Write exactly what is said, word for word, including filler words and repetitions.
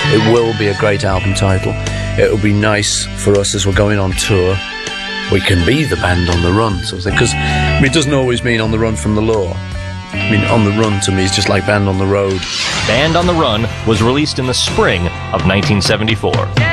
It will be a great album title. It will be nice for us as we're going on tour. We can be the band on the run, sort of thing. Because I mean, it doesn't always mean on the run from the law. I mean, on the run to me is just like band on the road. Band on the Run was released in the spring of nineteen seventy-four.